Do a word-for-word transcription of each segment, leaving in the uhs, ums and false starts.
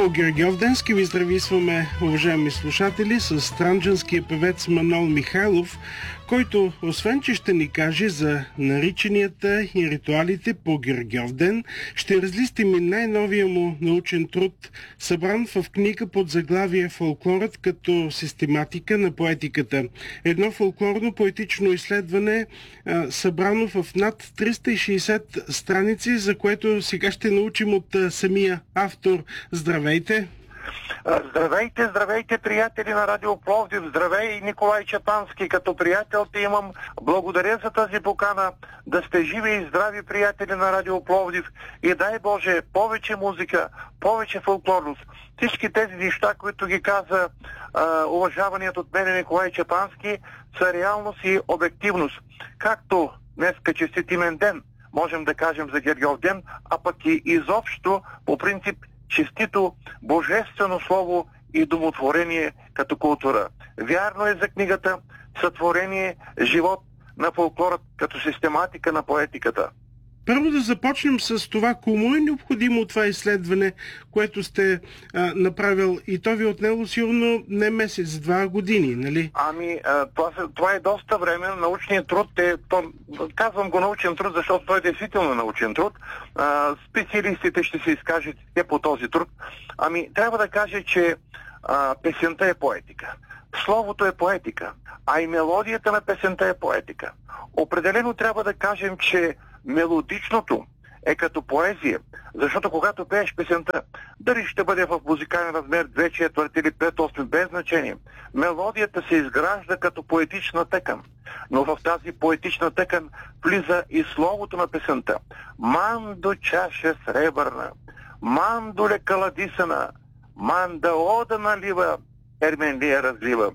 По Гергьовденски ви здрависваме, уважаеми слушатели, с странджанския певец Манол Михайлов, който, освен че ще ни каже за наричанията и ритуалите по Гергьовден, ще разлистим и най-новия му научен труд, събран в книга под заглавие «Фолклорът като систематика на поетиката». Едно фолклорно-поетично изследване, събрано в над триста и шейсет страници, за което сега ще научим от самия автор. Здравейте! Здравейте, здравейте, приятели на Радио Пловдив. Здравей, Николай Чапански. Като приятел те имам. Благодаря за тази покана. Да сте живи и здрави, приятели на Радио Пловдив. И дай Боже, повече музика, повече фолклорност. Всички тези неща, които ги каза а, уважаваният от мене Николай Чапански, са реалност и обективност. Както днеска честит имен ден, можем да кажем за Гергьовден, а пък и изобщо, по принцип, честито божествено слово и домотворение като култура. Вярно е за книгата «Сътворение, живот на фолклорът като систематика на поетиката». Първо да започнем с това, кому е необходимо това изследване, което сте а, направил, и то ви отнело сигурно не месец, два години, нали? Ами, а, това, това е доста време. Научният труд е, то, казвам го научен труд, защото той е действително научен труд. А, специалистите ще се изкажат те по този труд. Ами, трябва да кажа, че а, песента е поетика. Словото е поетика, а и мелодията на песента е поетика. Определено трябва да кажем, че мелодичното е като поезия, защото когато пееш песента, дали ще бъде в музикален размер две четвърти или пет осми, без значение, мелодията се изгражда като поетична тъкан. Но в тази поетична тъкан влиза и словото на песента. Мандо чаша сребърна, мандо лека ладисана, манда ода налива, Ерменлия разлива.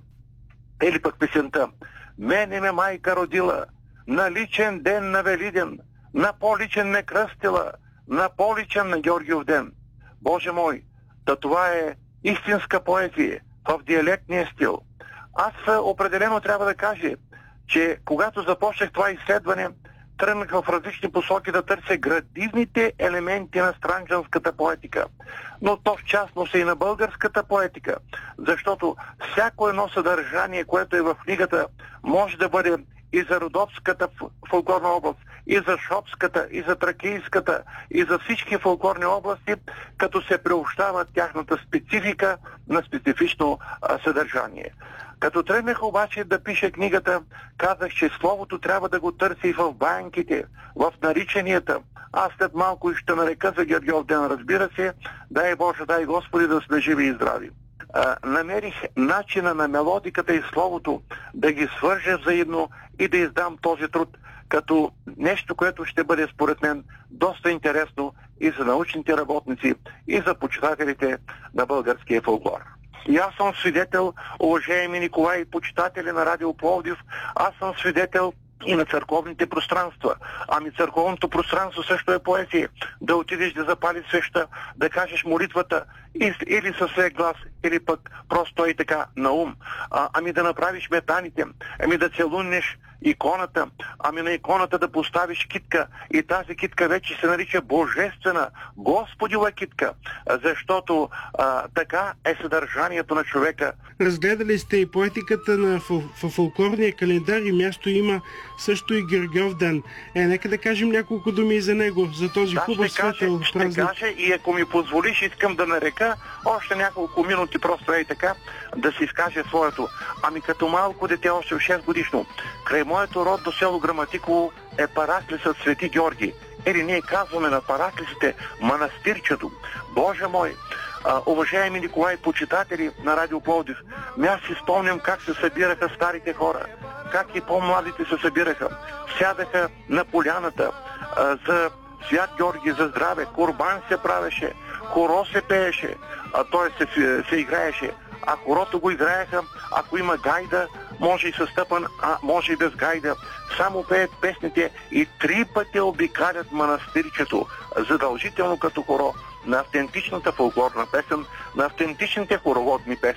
Или пък песента: мене ме майка родила, на личен ден на Велиден, на по-личен ме кръстила, на по-личен на Георгиев ден. Боже мой, да това е истинска поезия в диалектния стил. Аз определено трябва да кажа, че когато започнах това изследване, тръгнах в различни посоки да търся градивните елементи на странджанската поетика, но то в частност и на българската поетика, защото всяко едно съдържание, което е в книгата, може да бъде и за Родопската фолклорна област, и за Шопската, и за Тракийската, и за всички фолклорни области, като се приобщава тяхната специфика на специфично а, съдържание. Като тръгнах обаче да пиша книгата, казах, че словото трябва да го търси и в банките, в наричанията. Аз след малко ще нарека за Гергьовден, разбира се, дай Боже, дай Господи да сме живи и здрави. А, намерих начина на мелодиката и словото да ги свържа взаимно и да издам този труд като нещо, което ще бъде според мен доста интересно и за научните работници, и за почитателите на българския фолклор. И аз съм свидетел, уважаеми Николай, почитатели на Радио Пловдив, аз съм свидетел и на църковните пространства. Ами църковното пространство също е поезия. Да отидеш да запалиш свеща, да кажеш молитвата или със свой глас, или пък просто и така на ум. А, ами да направиш метаните, ами да целунеш иконата, ами на иконата да поставиш китка, и тази китка вече се нарича божествена, Господила китка, защото а, така е съдържанието на човека. Разгледали сте и поетиката на в фолклорния календар и място има също и Гергьовден. Е, нека да кажем няколко думи за него, за този да, хубав светъл празник. Ще кажа, и ако ми позволиш, искам да нарека още няколко минути, просто е така, да си изкаже своето. Ами като малко дете, още в шест годишно, край моето родно село Граматиково е параклисът Свети Георги. Или ние казваме на параклисите манастирчето. Боже мой, а, уважаеми Николай, почитатели на Радио Пловдив, аз си спомням как се събираха старите хора, как и по-младите се събираха. Сядаха на поляната а, за Свят Георги, за здраве, курбан се правеше, хоро се пееше, а той се, се играеше. А хорото го играеха, ако има гайда, може и със стъпан, а може и без гайда. Само пеят песните и три пъти обикалят манастирчето, задължително като хоро, на автентичната фолклорна песен, на автентичните хороводни песни.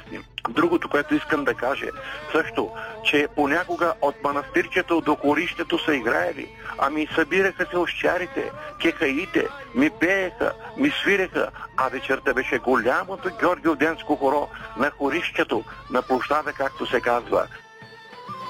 Другото, което искам да кажа, също, че понякога от манастирчето до хорището са играели, ами събираха се овчарите, кехаите, ми пееха, ми свиреха, а вечерта беше голямото Георгиевденско хоро на хорището, на площада, както се казва.